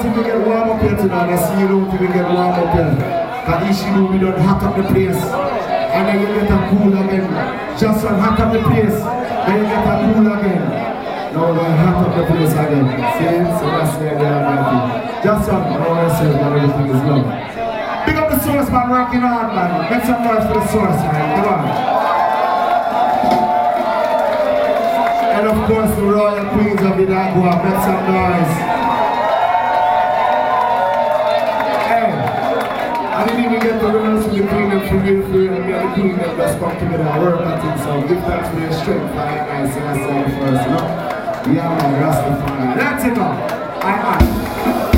till we get warm up here tonight. I see you know till we get warm up here. Cause each you we don't hot up the place. And then you get a cool again. Just one hot up the place. Then you get a cool again. Now we hot up the place again. See? So that's the idea. Just one. Now yourself and everything is love. Big up the source man, working hard man. Make some noise for the source man. Come on. And of course the royal queens of Inagua. Make some noise. Hey, I didn't even get to rehearse with the queen and for real and me and the queen that just come together and work at it. So give thanks for your strength for that guys. So that's all first, you know? Yeah man, Rastafari. That's it now.